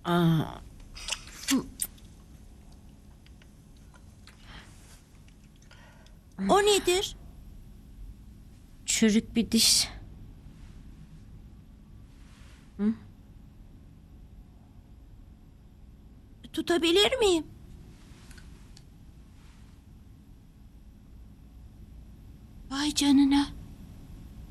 Aa, O nedir? çürük bir diş. Tutabilir miyim? Vay canına.